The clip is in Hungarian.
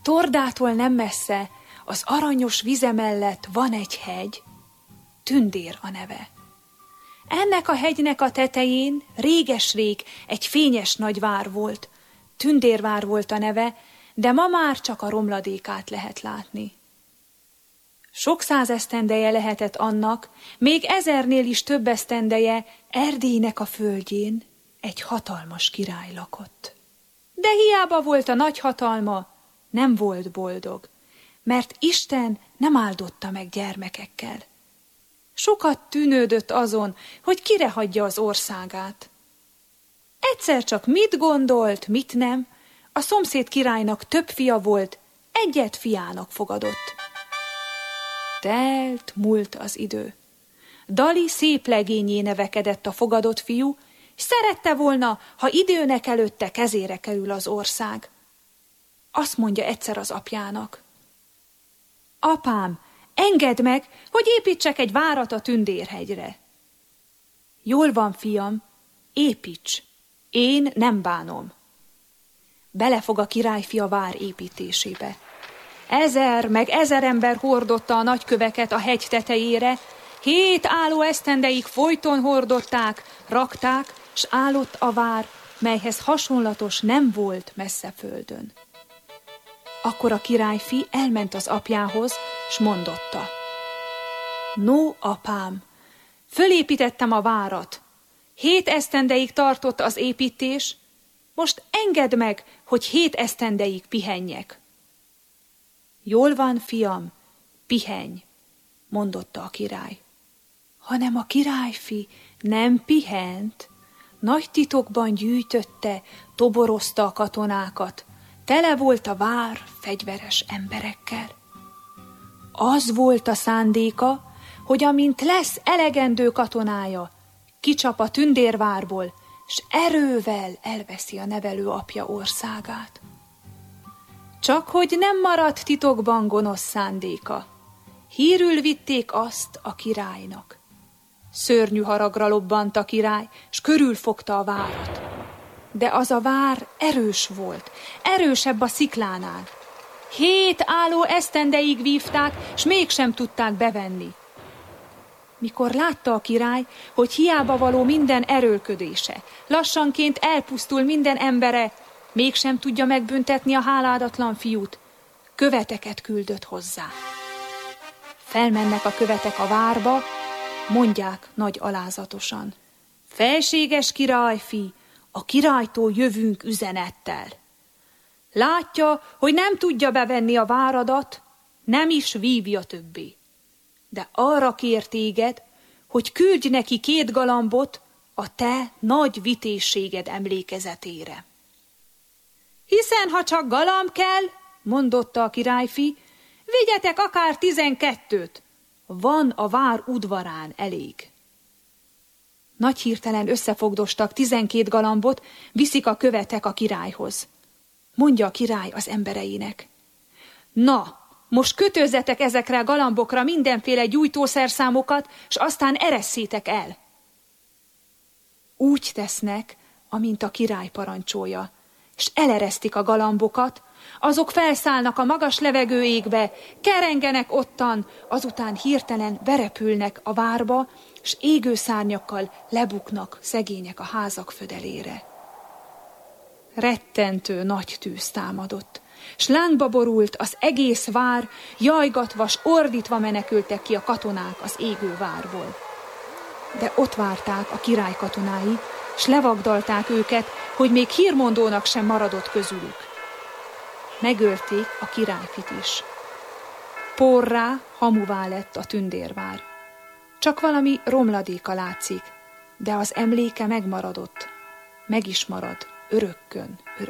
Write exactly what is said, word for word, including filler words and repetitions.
Tordától nem messze, az aranyos vize mellett van egy hegy, Tündér a neve. Ennek a hegynek a tetején réges-rég egy fényes nagy vár volt, Tündérvár volt a neve, de ma már csak a romladékát lehet látni. Sok száz esztendeje lehetett annak, még ezernél is több esztendeje Erdélynek a földjén egy hatalmas király lakott. De hiába volt a nagy hatalma, nem volt boldog, mert Isten nem áldotta meg gyermekekkel. Sokat tűnődött azon, hogy kire hagyja az országát. Egyszer csak mit gondolt, mit nem, a szomszéd királynak több fia volt, egyet fiának fogadott. Telt, múlt az idő. Dali szép legényé nevekedett a fogadott fiú, és szerette volna, ha időnek előtte kezére kerül az ország. Azt mondja egyszer az apjának: apám, engedd meg, hogy építsek egy várat a Tündérhegyre. Jól van, fiam, építs, én nem bánom. Belefog a királyfi a vár építésébe. Ezer meg ezer ember hordotta a nagyköveket a hegy tetejére, hét álló esztendeig folyton hordották, rakták, s állott a vár, melyhez hasonlatos nem volt messze földön. Akkor a királyfi elment az apjához, s mondotta: no, apám, fölépítettem a várat. Hét esztendeig tartott az építés, most engedd meg, hogy hét esztendeig pihenjek. Jól van, fiam, pihenj, mondotta a király. Hanem a királyfi nem pihent, nagy titokban gyűjtötte, toborozta a katonákat, tele volt a vár fegyveres emberekkel. Az volt a szándéka, hogy amint lesz elegendő katonája, kicsap a Tündérvárból, s erővel elveszi a nevelő apja országát. Csak hogy nem maradt titokban gonosz szándéka. Hírül vitték azt a királynak. Szörnyű haragra lobbant a király, s körülfogta a várat. De az a vár erős volt, erősebb a sziklánál. Hét álló esztendeig vívták, s mégsem tudták bevenni. Mikor látta a király, hogy hiába való minden erőlködése, lassanként elpusztul minden embere, mégsem tudja megbüntetni a háládatlan fiút, követeket küldött hozzá. Felmennek a követek a várba, mondják nagy alázatosan: felséges királyfi, a királytól jövünk üzenettel. Látja, hogy nem tudja bevenni a váradat, nem is vívja többé. De arra kér téged, hogy küldj neki két galambot a te nagy vitézséged emlékezetére. Hiszen, ha csak galamb kell, mondotta a királyfi, vigyetek akár tizenkettőt, van a vár udvarán elég. Nagy hirtelen összefogdostak tizenkét galambot, viszik a követek a királyhoz. Mondja a király az embereinek: na, most kötözzetek ezekre a galambokra mindenféle gyújtószerszámokat, s aztán eresszétek el. Úgy tesznek, amint a király parancsolja, s eleresztik a galambokat, azok felszállnak a magas levegő égbe, kerengenek ottan, azután hirtelen berepülnek a várba, s égő szárnyakkal lebuknak szegények a házak födelére. Rettentő nagy tűz támadott, s lángba borult az egész vár, jajgatva s ordítva menekültek ki a katonák az égő várból. De ott várták a király katonái, s levagdalták őket, hogy még hírmondónak sem maradott közülük. Megölték a királyfit is. Porrá, hamuvá lett a Tündérvár. Csak valami romladéka látszik, de az emléke megmaradott, meg is marad örökkön örökké.